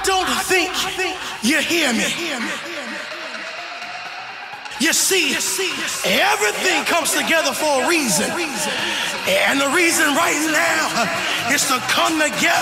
don't think you hear me. You see, everything comes together for a reason. And the reason right now is to come together